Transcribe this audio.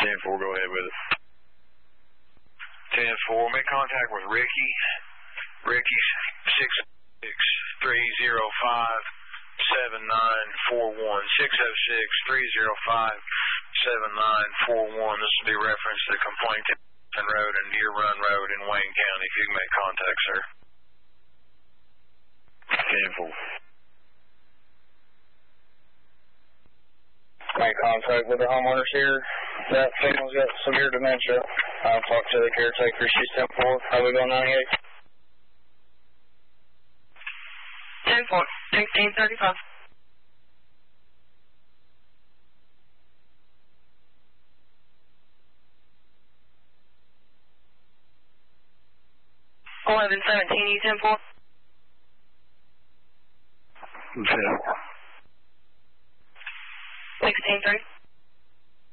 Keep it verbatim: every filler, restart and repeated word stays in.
ten four, go ahead with it. ten four, make contact with Ricky. Ricky's six six three zero five seven nine four one. six oh six three zero five seven nine four one. This will be reference to complaint Road and Deer Run Road in Wayne County. If you can make contact, sir. ten four. Make contact with the homeowners here. That female's got severe dementia. I'll talk to the caretaker. She's ten four. How we go ninety-eight? ten four, sixteen thirty-five. eleven seventeen, you ten four? ten four. sixteen three.